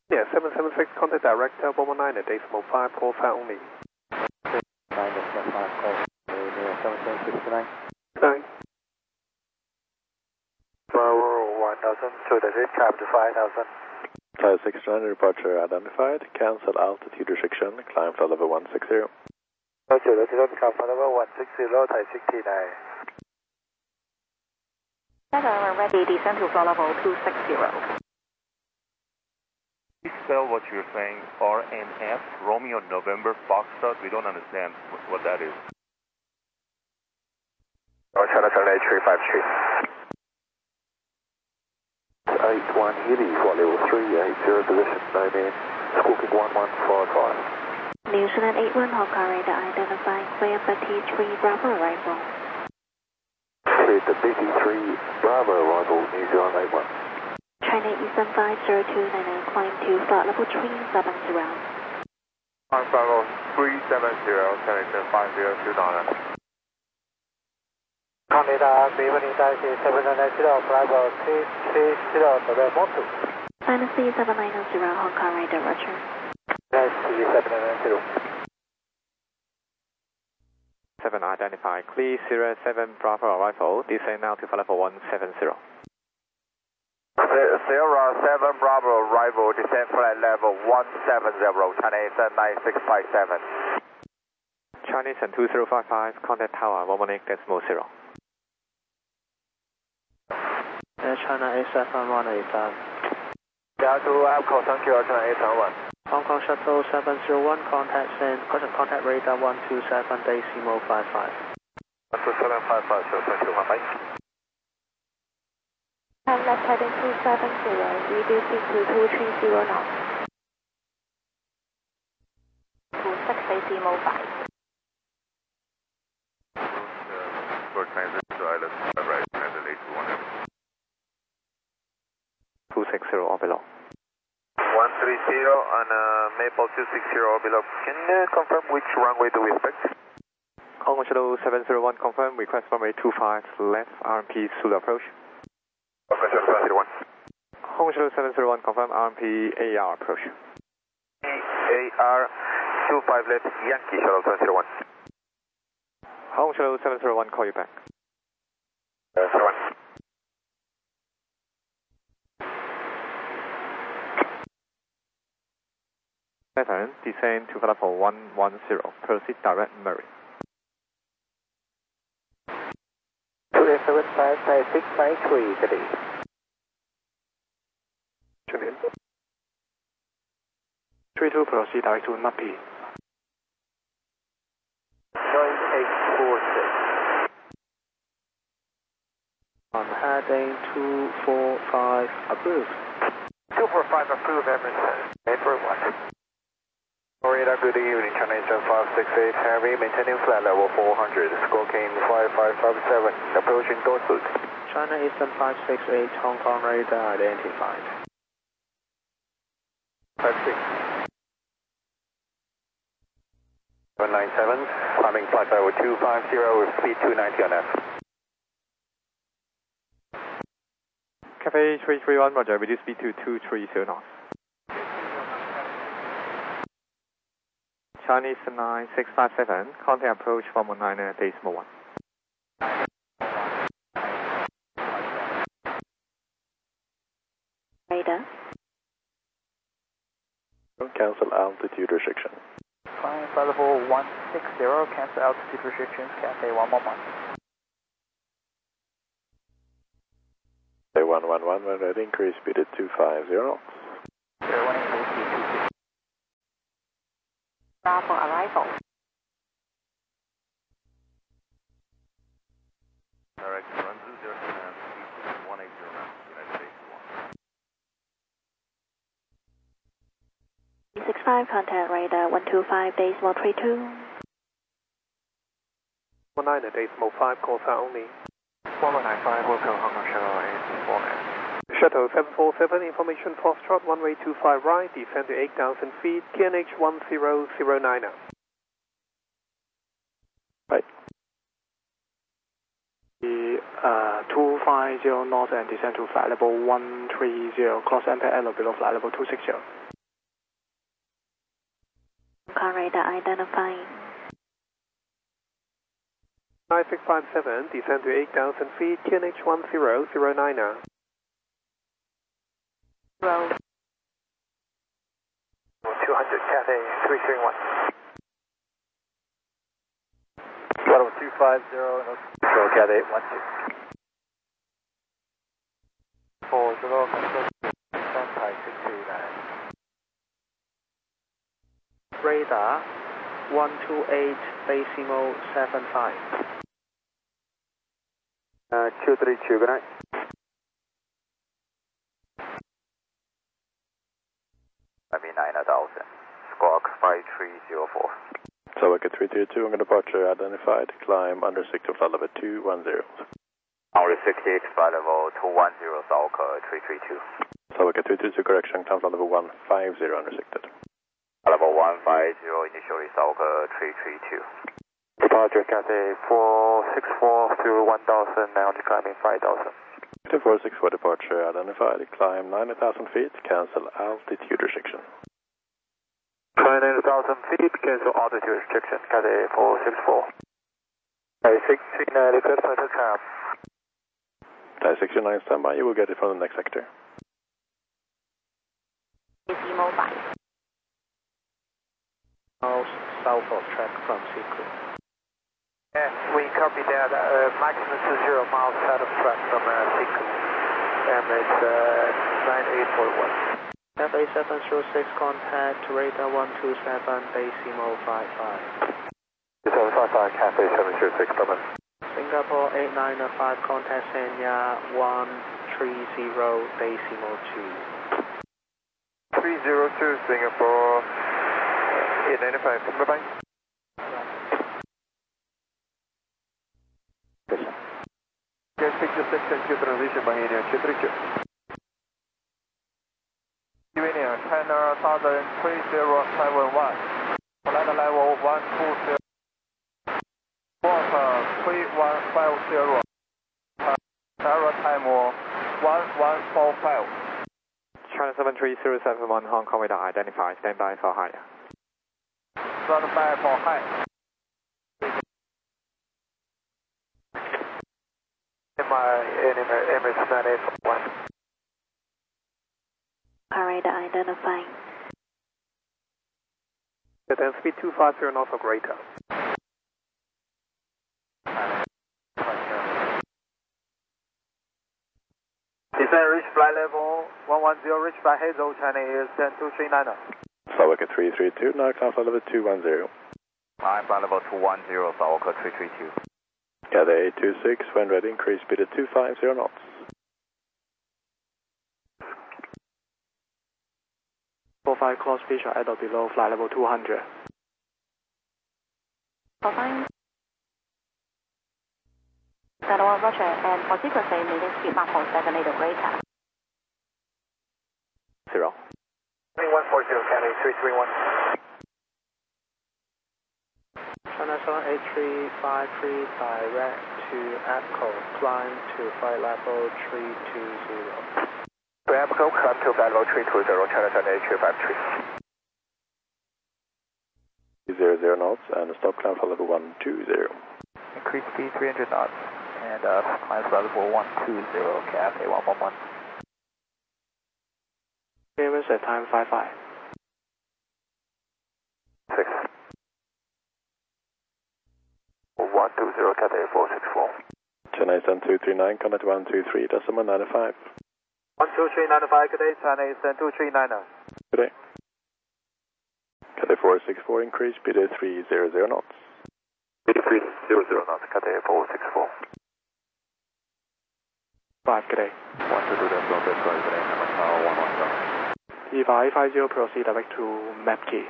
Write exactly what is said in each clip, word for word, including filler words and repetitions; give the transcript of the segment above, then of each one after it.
Yeah, seven seven six, contact director one one nine at decimal five, call file only. nine decimal five, call seven seven six nine. nine. Bravo one thousand, two digit, climb to five thousand. Flight six nine, departure identified, cancel altitude restriction, climb to level one six zero. Roger, Roger, climb to level one six zero, Thai sixty-nine. We're ready, descend to floor level two six zero. Please spell what you're saying. R N F, Romeo November Foxtrot. We don't understand what, what that is. China Charlie three five three. eight one Healy for level three eight zero, position nine in, squawking one one four five. New Zealand eight one, Hong Kong radar identifying clear for T three Bravo arrival. Cleared the B T three Bravo arrival, New Zealand eight one. China Eastern five zero two nine nine, climb to flight level three seven zero. Bravo three seven zero, China five zero two nine. Canada, B one Taxi seven nine zero, Bravo three three zero, November Motu. China C seven nine zero, Hong Kong radar, roger. C seven nine zero. seven identified, clear zero seven Bravo arrival, descend now to flight level one seven zero. Sierra seven Bravo arrival, descend flight level one seven zero, Chinese nine six five seven. Chinese and two zero five five, contact tower one one eight decimal zero. China A seven one eight five. Yeah, to Apple, thank you, China A seven one. Hong Kong Shuttle seven zero one, contact send, present contact radar one two seven decimal five five. one two seven five five, so thank you, bye. Time left heading two seven zero, reducing to two three zero knots. two six decimal five. Short transit to island, right, transit eight two one. two six zero or below. one three zero on uh, Maple two six zero or below. Can you confirm which runway do we expect? Hong Kong Shuttle seven zero one, confirm, request runway two five, left, R M P, Zulu approach. Hong Kong Shuttle seven zero one. Hong Kong Shuttle seven zero one, confirm, R M P, A R approach. A R two five left, Yankee Shuttle seven zero one. Hong Kong Shuttle seven zero one, call you back. seven zero one. seven, descend to flight level one one zero, proceed direct Murray. two eight seven five nine six nine three, steady. Tune in. three two, proceed direct to Napi. nine eight four six. On heading two four five, approved. two four five approved, Emerson. Everyone. Radar, good evening, China seven five six eight Heavy, maintaining flight level four hundred, squawking five five five seven, approaching Dorset. China Eastern five six eight, Hong Kong radar identified. five six. one nine seven, climbing flight level two five zero with speed two ninety on F. Cafe three three one, roger, reduce speed to two three zero knots. Chinese nine six five seven, contact approach one one nine decimal one. Radar. Cancel altitude restriction. Flying flight level one six zero, cancel altitude restrictions, Cafe one one one. Say one one one, when ready, increase speed to two five zero. zero one eight eight two. Bravo arrival. Direct run through zero seven and one eight zero nine, United States one. six five, contact radar one two five decimal three two. one nine at decimal five, call file only. one one nine five, welcome Hong Kong Shuttle eight four nine. Shuttle seven four seven, information Foxtrot, runway two five right, descend to eight thousand feet, T N H one zero zero nine. Right. The uh, two five zero knots and descend to flight level one three zero, cross impact L below flight level two six zero. Car radar identifying. nine six five seven, descend to eight thousand feet, Q N H one zero zero nine now. Roll. two hundred, Cathay three three one. Level two five zero, control Cathay one two. four zero, control Shanghai six three nine. Radar one two eight decimal seven five. Uh, two three two, good night. I mean nine thousand. Squawk five three zero four. Sulawesi three three two, on departure identified, climb under sector flight level two one zero. Our sixty-eight flight level two one zero, Sulawesi three three two. Sulawesi three three two, correction, climb flight level one five zero intersected. Level one five zero, initially Sulawesi three three two. Departure Cathay four six four through one thousand, now climbing five thousand. four six four departure identified, climb nine thousand feet, cancel altitude restriction. nine thousand feet, cancel altitude restriction, Cathay four six four. six three nine, request for the cab. six two nine standby, you will get it from the next sector. Decimal five. Miles south of track from Secret. Yeah, we copy that. Uh, maximum two zero miles out of track from uh, Secret. Emirates uh, nine eight four one. F A seven zero six, contact radar one two seven decimal five five. seven five five, Cathay seven zero six, Brahman. Singapore eight nine five, contact Sanya one three zero decimal two. three zero two, Singapore eight nine five, bye-bye. Yes, picture section Q transition, Bahania, Q three two. Union, China Southern three zero seven one, flight level one two zero, water three one five zero, aero time one one four five. China seven three zero seven one, Hong Kong radar identified, stand by for higher. Stand by for high. Emirates nine eight four one. Car radar identifying. Then speed two five zero north of Greater. Descend reach flight level one one zero, reach by Hazel, China is ten two three nine. Sulawesi three three two, now climb flight level two one zero. Climb flight level two one zero, Sulawesi three three two. Cathay eight two six, when ready, increase speed at two five zero knots. four five cross fish are at or below flight level two hundred. four five. That one, Roger, and for frequency, meeting speed mark point seven eight Greater. Zero. one four zero, Cathay three three one. China seven eight three five three, direct to Echo, climb to flight level three two zero. To Echo, climb to flight level three two zero, China seven eight three five three. zero zero knots and stop climb flight level one two zero. Increase speed three hundred knots and uh, climb flight level one two zero, Cathay one one one. Clearance at time five five. six. one two zero, Cathay four six four. Chennai Sun two three nine, contact one two three, decimal nine five. one two three nine five, good day, China Sun two three nine. Good day. Cathay four six four, increase speed at three zero zero knots. three zero zero knots, Cathay four six four. five, good day. one two two, that's not good, sorry, good day, number one one zero. Eva eight five zero, proceed direct to map key.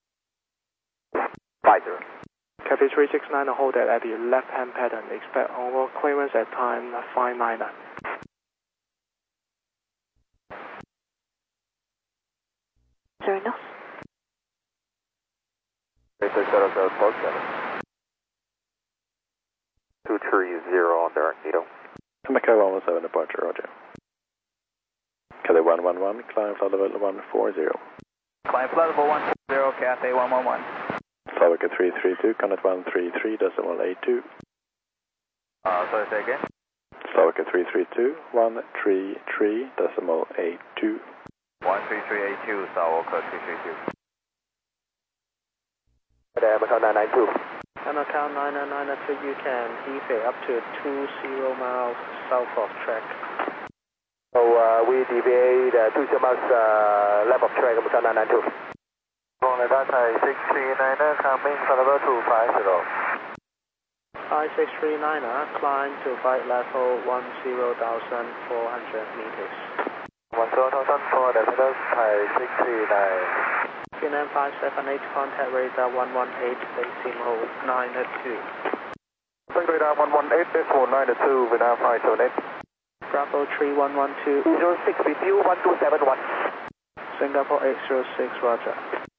five zero. Cathay three six nine, hold that at the left-hand pattern. Expect onward clearance at time five nine. Zero knots. two three zero on direct needle. Macau one one seven, departure, roger. Cathay one one one, climb flight level one four zero. Climb flight level one Zero Cathay one one one. Slovakia three three two, Connect one three three decimal eight two. Uh, sorry, say again. Slovakia three three two, one three three decimal eight two. one three three eight two, Slovakia three three two. Macau nine nine two. Macau nine nine two, you can deviate up to two zero miles south of track. So uh, we deviate uh, two zero miles uh, left of track, Macau nine nine two. Rolling data six three nine, coming from level two five zero. five six three nine, climb to flight level one zero thousand four hundred meters. one zero thousand four hundred meters, Thai six three nine. Vietnam five seven eight, contact radar one one eight decimal nine two. Contact radar one one eight decimal nine two, Vietnam five seven eight. Bravo three one one two. zero six with you, one two seven one. Singapore eight zero six, roger.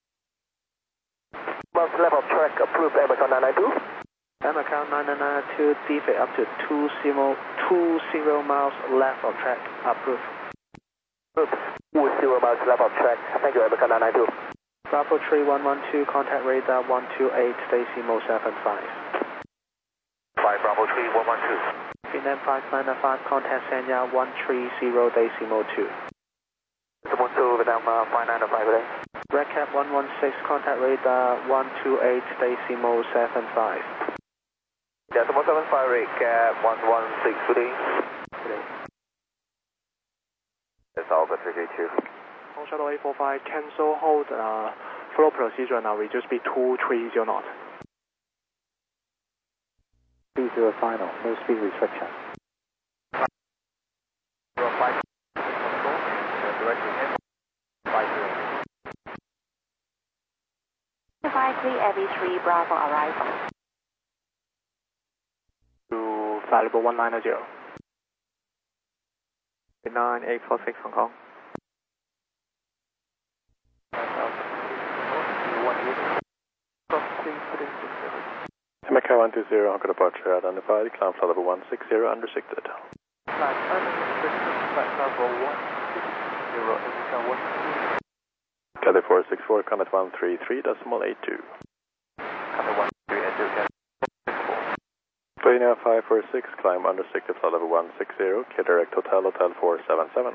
Most level of track approved, Macau nine nine two. Macau nine nine two, deviate up to two zero miles left of track, approved. Approved, two zero miles left of track, thank you, Macau nine nine two. Bravo three one one two, contact radar one two eight decimal seven five. five Bravo three one one two. Vietnam five nine five, contact Sanya one three zero decimal two. one two, Vietnam uh, five nine five, today. Red Cap one one six, contact radar one two eight decimal seven five. Decimal seven five, Red Cap one one six, today. That's all, but three three two. On shuttle eight four five, cancel, hold, uh, flow procedure now, reduce speed two three zero knots. three zero final, no speed restriction. zero five, direction five zero. five three A V three, Bravo arrival. To flight level one nine zero. nine eight four six, Hong Kong. Macau one two zero, Hong Kong departure identified, climb flight level one six zero, unrestricted. Flight level one six zero, Macau one. Cathay four six four, Connect one three three decimal eight two. Cathay one three eight two, Pioneer five four six, climb unrestricted flight level one six zero, K direct hotel, hotel four seven seven.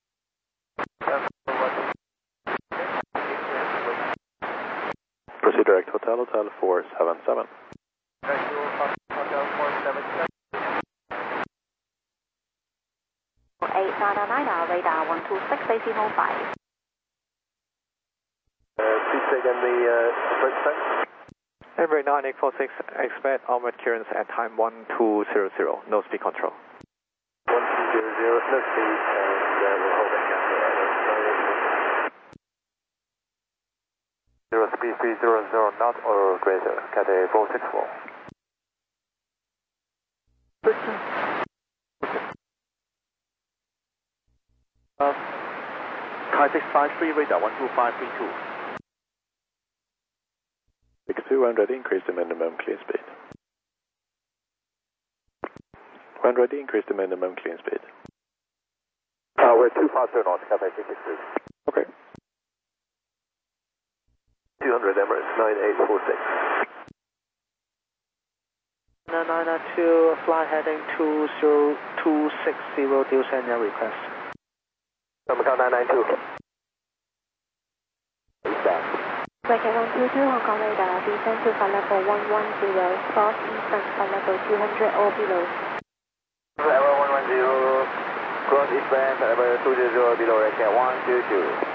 Proceed direct hotel, hotel four seven seven. eight nine nine, radar one two six decimal five. Uh, please take in the uh, first time. Embraer nine eight four six, expect onward clearance at time one two zero zero, no speed control. one two zero zero, no speed, and uh, we'll hold that cancel. Zero speed three zero zero knot or greater, Cathay four six four. Uh, Kai six five three, radar one two five three two. six two one ready, increase the minimum clean speed. When ready, increase the minimum clean speed. Uh, we're too fast to north, Cathay six six three. Okay. two hundred Emirates nine eight four six. nine nine two, fly heading two zero two six zero, deal Sanya request. Macau nine nine two. Red Cap one two two, Hong Kong radar, descend to flight level one one zero, cross eastern flight level two hundred or below. Level one one zero, cross eastern, level two hundred below, Red Cap one two two.